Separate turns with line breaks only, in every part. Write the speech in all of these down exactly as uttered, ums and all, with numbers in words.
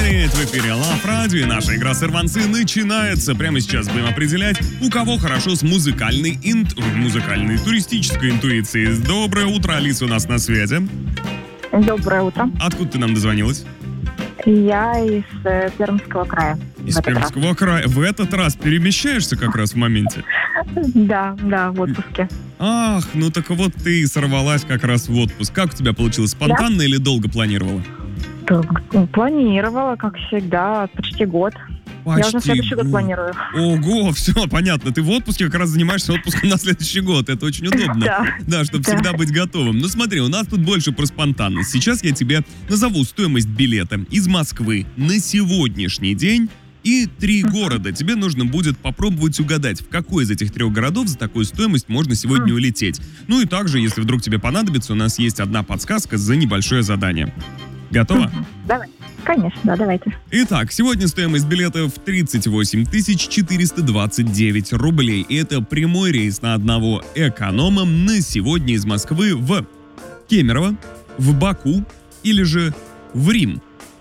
девять в эфире Лав Радио, и наша игра «Сорванцы» начинается. Прямо сейчас будем определять, у кого хорошо с музыкальной, инт... музыкальной туристической интуицией. Доброе утро, Алиса у нас на связи.
Доброе утро.
Откуда ты нам дозвонилась?
Я из э, Пермского края.
Из Пермского раз. края. В этот раз перемещаешься как раз в моменте?
Да, да, в отпуске.
Ах, ну так вот ты сорвалась как раз в отпуск. Как у тебя получилось? Спонтанно да? или долго планировала?
Планировала, как всегда, почти год.
Почти
Я уже на следующий год планирую.
Ого, все, понятно. Ты в отпуске как раз занимаешься отпуском на следующий год. Это очень удобно.
Да.
Да, чтобы
да.
всегда быть готовым. Ну смотри, у нас тут больше про спонтанность. Сейчас я тебе назову стоимость билета из Москвы на сегодняшний день и три города. Тебе нужно будет попробовать угадать, в какой из этих трех городов за такую стоимость можно сегодня улететь. Ну и также, если вдруг тебе понадобится, у нас есть одна подсказка за небольшое задание. Готова?
Давай. Конечно, да, давайте.
Итак, сегодня стоимость билетов тридцать восемь тысяч четыреста двадцать девять рублей. И это прямой рейс на одного эконома на сегодня из Москвы в Кемерово, в Баку или же в Рим.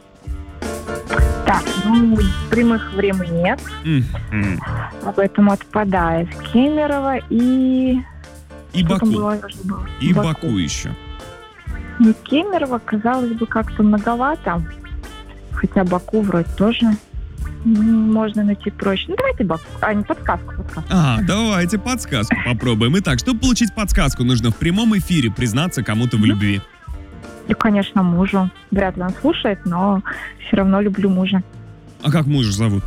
Так, ну, прямых времени нет.
Mm-hmm.
Поэтому отпадает Кемерово и...
И Баку.
Было?
И
Баку.
Баку еще.
Ну, Кемерово, казалось бы, как-то многовато. Хотя Баку вроде тоже можно найти проще. Ну, давайте Баку. А, не подсказку, подсказку.
А, давайте подсказку попробуем. Итак, чтобы получить подсказку, нужно в прямом эфире признаться кому-то в любви.
И, конечно, мужу. Вряд ли он слушает, но все равно люблю мужа.
А как мужа зовут?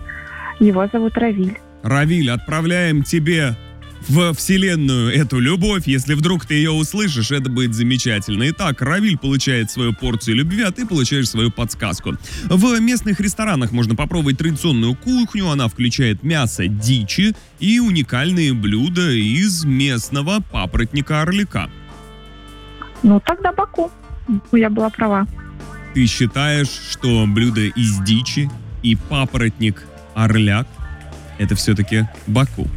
Его зовут Равиль.
Равиль, отправляем тебе в вселенную эту любовь. Если вдруг ты ее услышишь, это будет замечательно. Итак, Равиль получает свою порцию любви, а ты получаешь свою подсказку. В местных ресторанах можно попробовать традиционную кухню. Она включает мясо дичи и уникальные блюда из местного папоротника-орлика.
Ну, тогда Баку. Я была права.
Ты считаешь, что блюдо из дичи и папоротник-орляк — это все-таки Баку?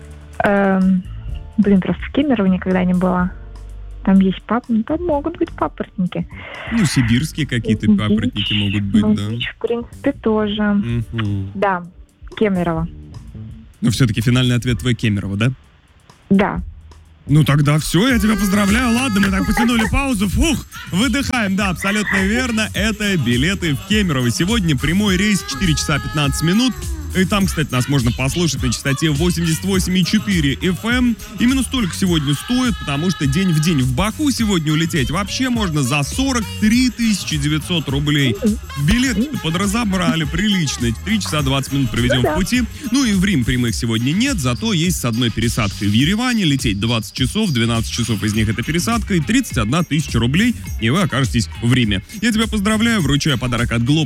Эм, блин, просто в Кемерово никогда не была. Там есть пап... Там могут быть папоротники.
Ну, сибирские какие-то дичь, папоротники могут быть,
ну,
да.
Дичь, в принципе, тоже.
Угу.
Да, Кемерово.
Но все-таки финальный ответ твой Кемерово, да?
Да.
Ну тогда все, я тебя поздравляю. Ладно, мы так потянули паузу. Фух, выдыхаем. Да, абсолютно верно. Это билеты в Кемерово. Сегодня прямой рейс четыре часа пятнадцать минут. И там, кстати, нас можно послушать на частоте восемьдесят восемь и четыре эф эм. Именно столько сегодня стоит, потому что день в день в Баку сегодня улететь вообще можно за сорок три тысячи девятьсот рублей. Билет подразобрали прилично. три часа двадцать минут проведем в пути. Ну и в Рим прямых сегодня нет, зато есть с одной пересадкой в Ереване. Лететь двадцать часов, двенадцать часов из них это пересадка, и тридцать одна тысяча рублей, и вы окажетесь в Риме. Я тебя поздравляю, вручаю подарок от Глоб.